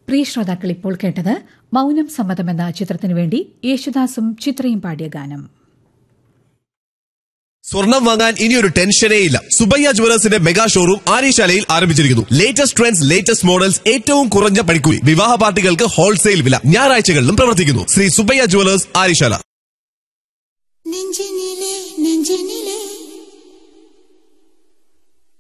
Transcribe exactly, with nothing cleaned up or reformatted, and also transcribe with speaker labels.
Speaker 1: പ്രിയ ശ്രോതാക്കൾ ഇപ്പോൾ കേട്ടത് മൗനം സമ്മതം എന്ന ചിത്രത്തിനു വേണ്ടി യേശുദാസും ചിത്രയും പാടിയ ഗാനം.
Speaker 2: സ്വർണം വാങ്ങാൻ ഇനിയൊരു ടെൻഷനേ ഇല്ല. സുബയ്യ ജുവലേഴ്സിന്റെ മെഗാ ഷോറൂം ആര്യശാലയിൽ ആരംഭിച്ചിരിക്കുന്നു. ലേറ്റസ്റ്റ് ട്രെൻഡ്സ്, ലേറ്റസ്റ്റ് മോഡൽസ്, ഏറ്റവും കുറഞ്ഞ പണിക്കൂലി, വിവാഹ പാർട്ടികൾക്ക് ഹോൾസെയിൽ വില. ഞായറാഴ്ചകളിലും പ്രവർത്തിക്കുന്നു. ശ്രീ സുബയ്യ ജുവലേഴ്സ്, ആര്യശാല.